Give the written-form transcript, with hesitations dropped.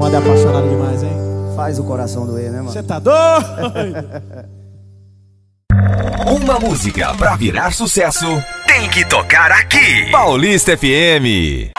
Moda é apaixonado demais, hein? Faz o coração doer, né, mano? Você tá doido? Uma música pra virar sucesso tem que tocar aqui. Paulista FM.